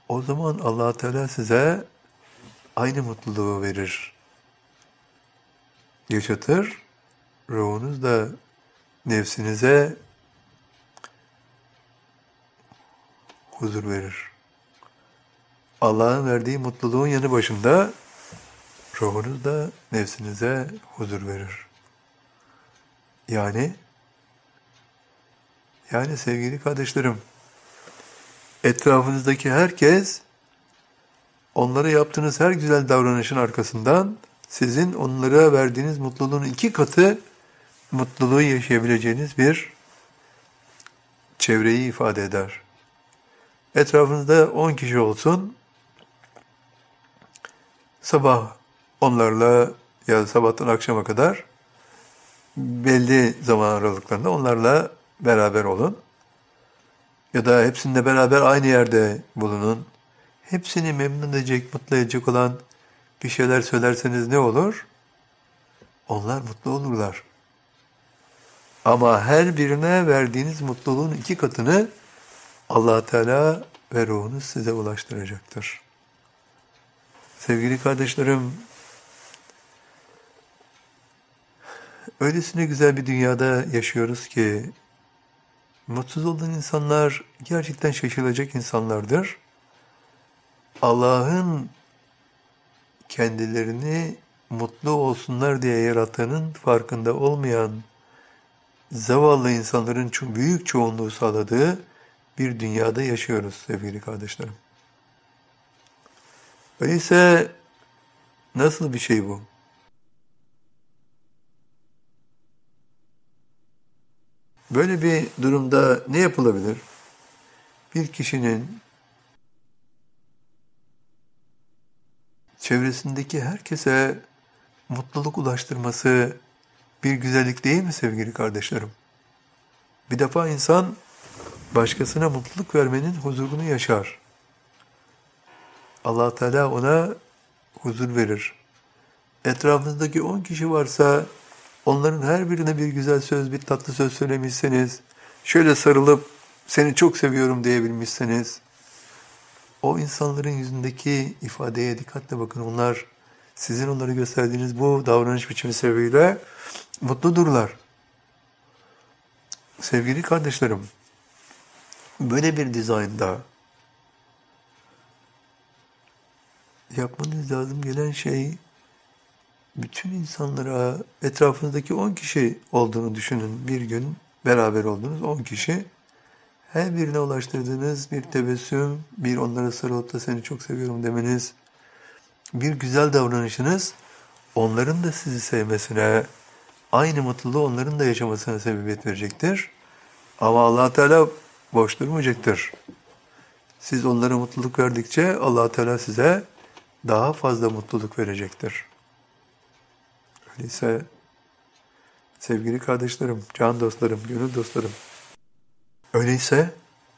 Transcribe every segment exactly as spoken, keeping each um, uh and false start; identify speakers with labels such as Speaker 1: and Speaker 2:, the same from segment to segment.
Speaker 1: O zaman Allah Teala size aynı mutluluğu verir, yaşatır. Ruhunuz da nefsinize huzur verir. Allah'ın verdiği mutluluğun yanı başında ruhunuz da nefsinize huzur verir. Yani yani sevgili kardeşlerim, etrafınızdaki herkes onlara yaptığınız her güzel davranışın arkasından sizin onlara verdiğiniz mutluluğun iki katı mutluluğu yaşayabileceğiniz bir çevreyi ifade eder. Etrafınızda on kişi olsun, sabah onlarla ya sabahtan akşama kadar belli zaman aralıklarında onlarla beraber olun. Ya da hepsinde beraber aynı yerde bulunun. Hepsini memnun edecek, mutlu edecek olan bir şeyler söylerseniz ne olur? Onlar mutlu olurlar. Ama her birine verdiğiniz mutluluğun iki katını Allah Teala ve ruhunuz size ulaştıracaktır. Sevgili kardeşlerim, öylesine güzel bir dünyada yaşıyoruz ki mutsuz olan insanlar gerçekten şaşılacak insanlardır. Allah'ın kendilerini mutlu olsunlar diye yarattığının farkında olmayan zavallı insanların çok büyük çoğunluğu sağladığı bir dünyada yaşıyoruz sevgili kardeşlerim. Öyleyse nasıl bir şey bu? Böyle bir durumda ne yapılabilir? Bir kişinin çevresindeki herkese mutluluk ulaştırması bir güzellik değil mi sevgili kardeşlerim? Bir defa insan başkasına mutluluk vermenin huzurunu yaşar. Allah Teala ona huzur verir. Etrafınızdaki on kişi varsa onların her birine bir güzel söz, bir tatlı söz söylemişseniz, şöyle sarılıp seni çok seviyorum diyebilmişseniz, o insanların yüzündeki ifadeye dikkatle bakın. Onlar sizin onları gösterdiğiniz bu davranış biçimi sebebiyle mutludurlar. Sevgili kardeşlerim, böyle bir dizaynda yapmanız lazım gelen şey, bütün insanlara, etrafınızdaki on kişi olduğunu düşünün. Bir gün beraber olduğunuz on kişi. Her birine ulaştırdığınız bir tebessüm, bir onlara sarılıp da seni çok seviyorum demeniz, bir güzel davranışınız, onların da sizi sevmesine, aynı mutluluğu onların da yaşamasına sebebiyet verecektir. Ama Allah Teala boş durmayacaktır. Siz onlara mutluluk verdikçe Allah Teala size daha fazla mutluluk verecektir. Öyleyse sevgili kardeşlerim, can dostlarım, gönül dostlarım, öyleyse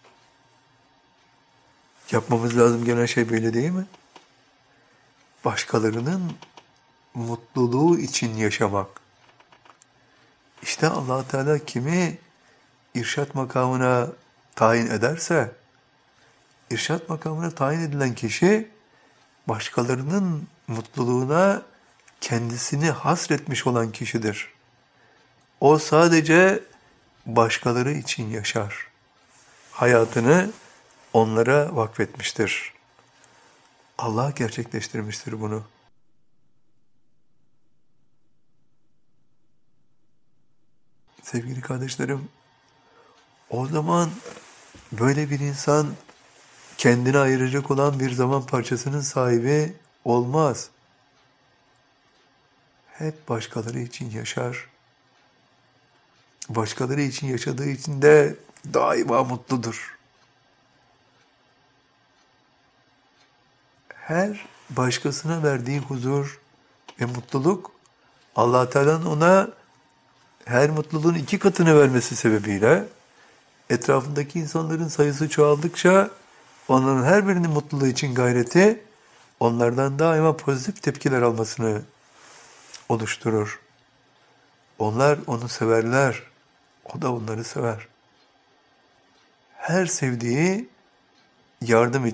Speaker 1: yapmamız lazım gelen şey böyle değil mi? Başkalarının mutluluğu için yaşamak. İşte Allah Teala kimi irşat makamına tayin ederse, irşat makamına tayin edilen kişi başkalarının mutluluğuna kendisini hasretmiş olan kişidir. O sadece başkaları için yaşar. Hayatını onlara vakfetmiştir. Allah gerçekleştirmiştir bunu. Sevgili kardeşlerim, o zaman böyle bir insan kendine ayıracak olan bir zaman parçasının sahibi olmaz. Hep başkaları için yaşar. Başkaları için yaşadığı için de daima mutludur. Her başkasına verdiği huzur ve mutluluk, Allah Teala'nın ona her mutluluğun iki katını vermesi sebebiyle etrafındaki insanların sayısı çoğaldıkça onların her birinin mutluluğu için gayreti onlardan daima pozitif tepkiler almasını oluşturur. Onlar onu severler, o da onları sever. Her sevdiği yardım